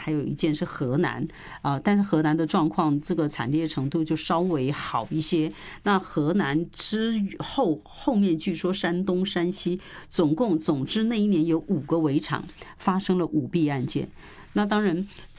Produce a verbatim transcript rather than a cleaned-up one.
还有一件是河南啊、呃，但是河南的状况这个惨烈程度就稍微好一些。那河南之后后面据说山东、山西总共总之那一年有五个围场发生了舞弊案件。那当然。